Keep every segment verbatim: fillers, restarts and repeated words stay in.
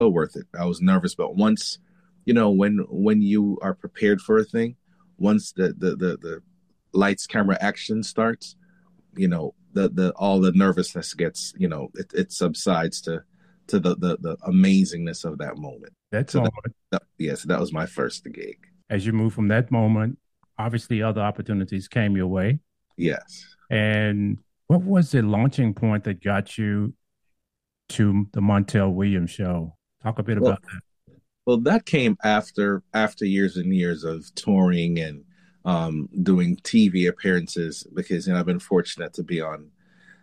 so worth it. I was nervous, but once, you know, when when you are prepared for a thing, once the the the, the lights, camera, action starts, you know, the the all the nervousness gets, you know, it, it subsides to to the, the the amazingness of that moment. That So that, moment, that yes, that was my first gig. as you move from that moment, obviously other opportunities came your way. Yes. And what was the launching point that got you to the Montel Williams show? Talk a bit Well, about that. well, that came after after years and years of touring and um, doing T V appearances because you know I've been fortunate to be on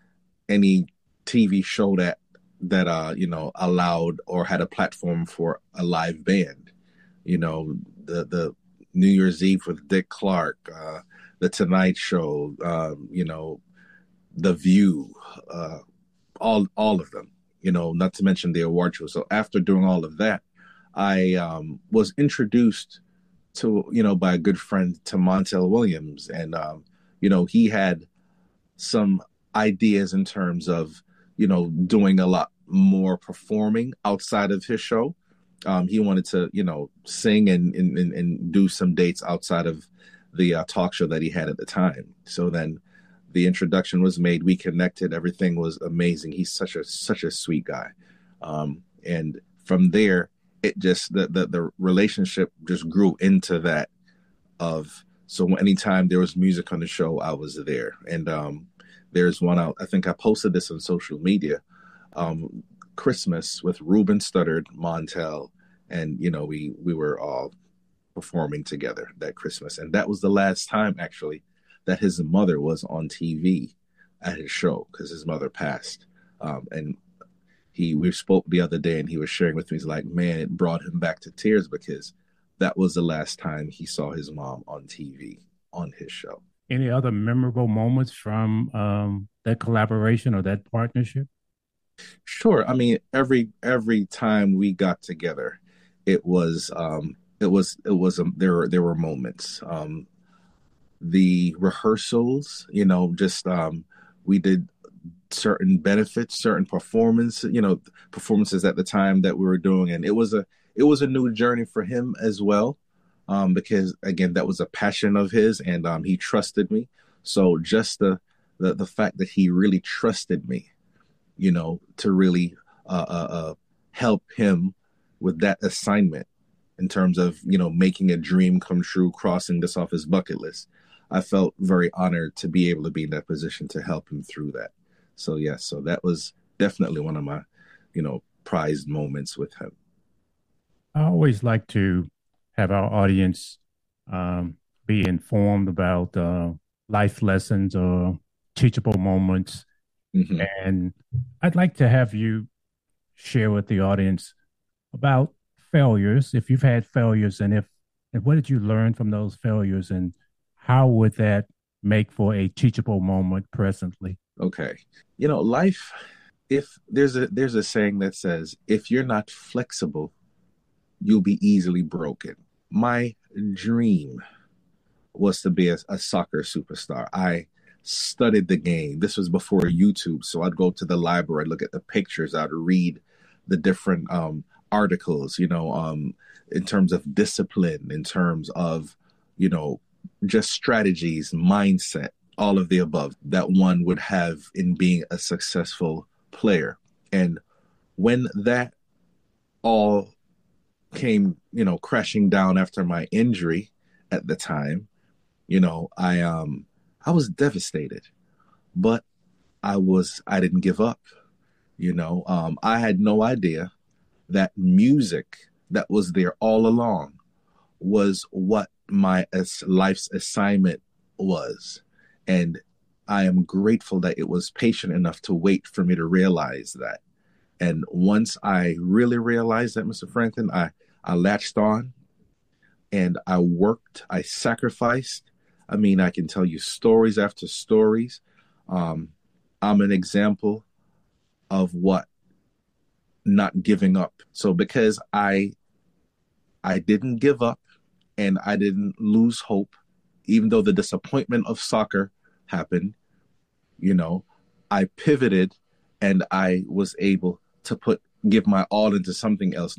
any T V show that that uh you know allowed or had a platform for a live band. You know the the New Year's Eve with Dick Clark, uh, the Tonight Show, um, you know the View, uh, all all of them. You know, not to mention the award show. So after doing all of that, I um, was introduced to you know by a good friend to Montel Williams, and um, you know he had some ideas in terms of you know doing a lot more performing outside of his show. Um, he wanted to you know sing and, and and do some dates outside of the uh, talk show that he had at the time. So then the introduction was made. We connected. Everything was amazing. He's such a such a sweet guy, um, and from there, it just the, the the relationship just grew into that of so anytime there was music on the show, I was there. And um, there's one out. I think I posted this on social media. Um, Christmas with Ruben Studdard, Montel, and you know we we were all performing together that Christmas, and that was the last time actually that his mother was on T V at his show because his mother passed. Um, and he we spoke the other day, and he was sharing with me. He's like, man, it brought him back to tears because that was the last time he saw his mom on T V on his show. Any other memorable moments from um, that collaboration or that partnership? Sure. I mean, every every time we got together, it was um, it was it was um, there were there were moments. Um, the rehearsals, you know, just um, we did certain benefits, certain performance, you know, performances at the time that we were doing, and it was a it was a new journey for him as well, um, because again, that was a passion of his, and um, he trusted me. So just the the the fact that he really trusted me, you know, to really uh, uh, uh, help him with that assignment in terms of you know making a dream come true, crossing this off his bucket list. I felt very honored to be able to be in that position to help him through that. So yes, so that was definitely one of my, you know, prized moments with him. I always like to have our audience um, be informed about uh, life lessons or teachable moments. Hmm. And I'd like to have you share with the audience about failures, if you've had failures, and if and what did you learn from those failures, and how would that make for a teachable moment presently? Okay, you know, life. If there's a there's a saying that says, if you're not flexible, you'll be easily broken. My dream was to be a, a soccer superstar. I studied the game. This was before YouTube, so I'd go to the library, look at the pictures, I'd read the different um, articles, you know, um, in terms of discipline, in terms of, you know, just strategies, mindset, all of the above that one would have in being a successful player. And when that all came, you know, crashing down after my injury at the time, you know, I um I was devastated, but I was I didn't give up, you know. Um I had no idea that music that was there all along was what my as life's assignment was. And I am grateful that it was patient enough to wait for me to realize that. And once I really realized that, mister Franklin, I, I latched on and I worked, I sacrificed. I mean, I can tell you stories after stories. Um, I'm an example of what not giving up. So because I I didn't give up and I didn't lose hope, even though the disappointment of soccer happened, you know, I pivoted and I was able to put give my all into something else